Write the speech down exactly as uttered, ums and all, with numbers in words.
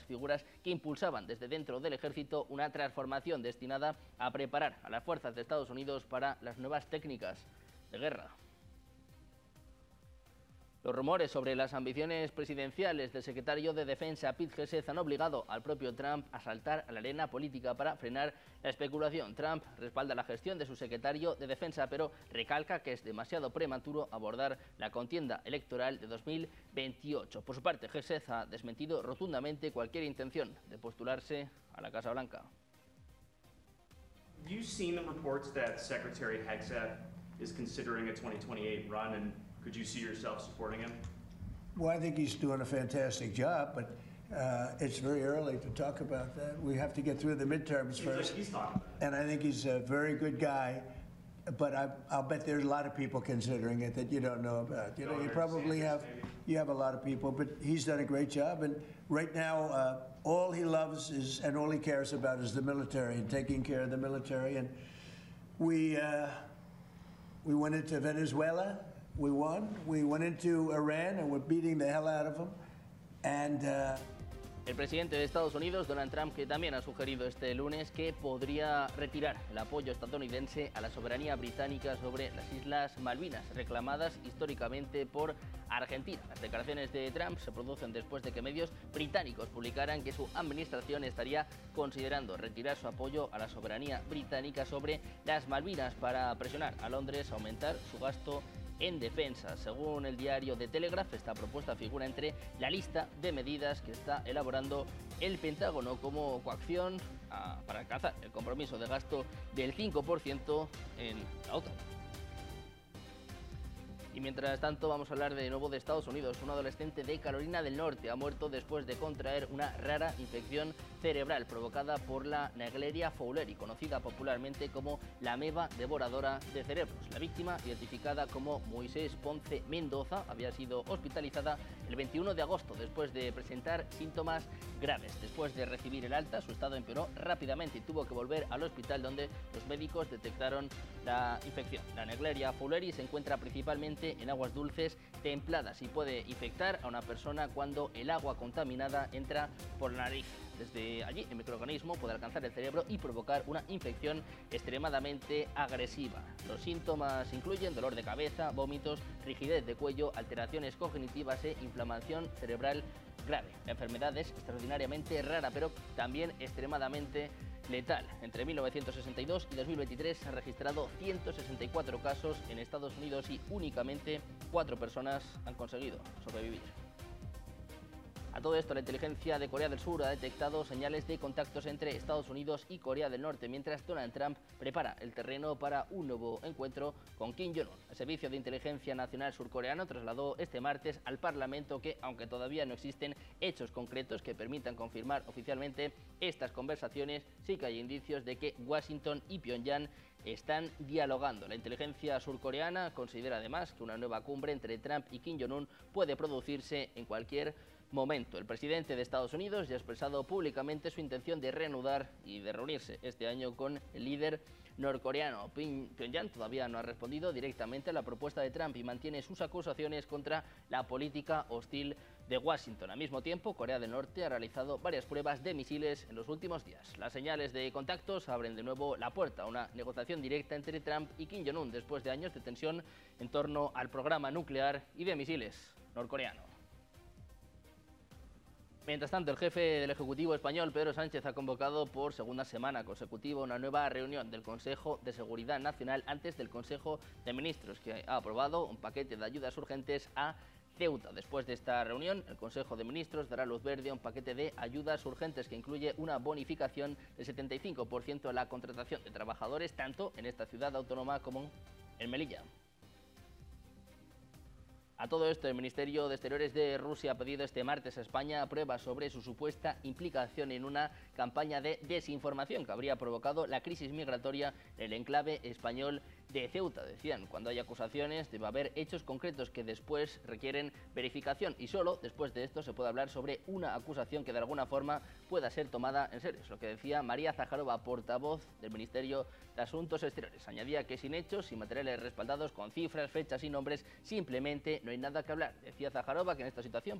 figuras que impulsaban desde dentro del ejército una transformación destinada a preparar a las fuerzas de Estados Unidos para las nuevas técnicas de guerra. Los rumores sobre las ambiciones presidenciales del secretario de Defensa Pete Hegseth han obligado al propio Trump a saltar a la arena política para frenar la especulación. Trump respalda la gestión de su secretario de Defensa, pero recalca que es demasiado prematuro abordar la contienda electoral de dos mil veintiocho. Por su parte, Hegseth ha desmentido rotundamente cualquier intención de postularse a la Casa Blanca. Have you seen the reports that Secretary Hegseth is considering a twenty twenty-eight run, and could you see yourself supporting him? Well, I think he's doing a fantastic job, but uh, it's very early to talk about that. We have to get through the midterms first. Like he's talking about it. And I think he's a very good guy, but I, I'll bet there's a lot of people considering it that you don't know about. You know, you probably have you have a lot of people, but he's done a great job. And right now, uh, all he loves is and all he cares about is the military and taking care of the military. And we uh, we went into Venezuela. We won. We went into Iran and we're beating the hell out of them. And uh, El presidente de Estados Unidos, Donald Trump, que también ha sugerido este lunes que podría retirar el apoyo estadounidense a la soberanía británica sobre las Islas Malvinas, reclamadas históricamente por Argentina. Las declaraciones de Trump se producen después de que medios británicos publicaran que su administración estaría considerando retirar su apoyo a la soberanía británica sobre las Malvinas para presionar a Londres a aumentar su gasto en defensa. Según el diario The Telegraph, esta propuesta figura entre la lista de medidas que está elaborando el Pentágono como coacción a, para alcanzar el compromiso de gasto del cinco por ciento en la OTAN. Y mientras tanto vamos a hablar de nuevo de Estados Unidos. Un adolescente de Carolina del Norte ha muerto después de contraer una rara infección cerebral provocada por la Naegleria fowleri, conocida popularmente como la ameba devoradora de cerebros. La víctima, identificada como Moisés Ponce Mendoza, había sido hospitalizada el veintiuno de agosto después de presentar síntomas graves. Después de recibir el alta, su estado empeoró rápidamente y tuvo que volver al hospital donde los médicos detectaron la infección. La Naegleria fowleri se encuentra principalmente en aguas dulces templadas y puede infectar a una persona cuando el agua contaminada entra por la nariz. Desde allí, el microorganismo puede alcanzar el cerebro y provocar una infección extremadamente agresiva. Los síntomas incluyen dolor de cabeza, vómitos, rigidez de cuello, alteraciones cognitivas e inflamación cerebral grave. La enfermedad es extraordinariamente rara, pero también extremadamente letal. Entre mil novecientos sesenta y dos y dos mil veintitrés se han registrado ciento sesenta y cuatro casos en Estados Unidos y únicamente cuatro personas han conseguido sobrevivir. A todo esto, la inteligencia de Corea del Sur ha detectado señales de contactos entre Estados Unidos y Corea del Norte, mientras Donald Trump prepara el terreno para un nuevo encuentro con Kim Jong-un. El Servicio de Inteligencia Nacional surcoreano trasladó este martes al Parlamento que, aunque todavía no existen hechos concretos que permitan confirmar oficialmente estas conversaciones, sí que hay indicios de que Washington y Pyongyang están dialogando. La inteligencia surcoreana considera además que una nueva cumbre entre Trump y Kim Jong-un puede producirse en cualquier momento. El presidente de Estados Unidos ya ha expresado públicamente su intención de reanudar y de reunirse este año con el líder norcoreano. Pyongyang todavía no ha respondido directamente a la propuesta de Trump y mantiene sus acusaciones contra la política hostil de Washington. Al mismo tiempo, Corea del Norte ha realizado varias pruebas de misiles en los últimos días. Las señales de contactos abren de nuevo la puerta a una negociación directa entre Trump y Kim Jong-un después de años de tensión en torno al programa nuclear y de misiles norcoreano. Mientras tanto, el jefe del Ejecutivo español, Pedro Sánchez, ha convocado por segunda semana consecutiva una nueva reunión del Consejo de Seguridad Nacional antes del Consejo de Ministros, que ha aprobado un paquete de ayudas urgentes a Ceuta. Después de esta reunión, el Consejo de Ministros dará luz verde a un paquete de ayudas urgentes que incluye una bonificación del setenta y cinco por ciento a la contratación de trabajadores, tanto en esta ciudad autónoma como en Melilla. A todo esto, el Ministerio de Exteriores de Rusia ha pedido este martes a España pruebas sobre su supuesta implicación en una campaña de desinformación que habría provocado la crisis migratoria en el enclave español de Ceuta. Decían, cuando hay acusaciones debe haber hechos concretos que después requieren verificación y solo después de esto se puede hablar sobre una acusación que de alguna forma pueda ser tomada en serio. Es lo que decía María Zaharova, portavoz del Ministerio de Asuntos Exteriores. Añadía que sin hechos, sin materiales respaldados, con cifras, fechas y nombres, simplemente no hay nada que hablar. Decía Zaharova que en esta situación